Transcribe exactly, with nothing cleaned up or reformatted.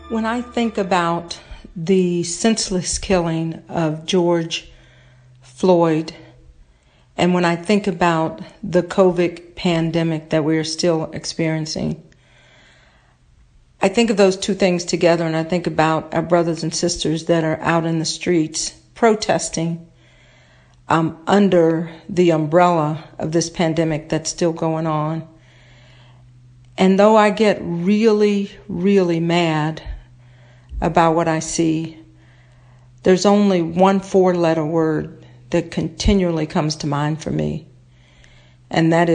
When I think about the senseless killing of George Floyd, and when I think about the COVID pandemic that we're still experiencing, I think of those two things together, and I think about our brothers and sisters that are out in the streets protesting um, under the umbrella of this pandemic that's still going on. And though I get really, really mad about what I see, there's only one four-letter word that continually comes to mind for me, and that is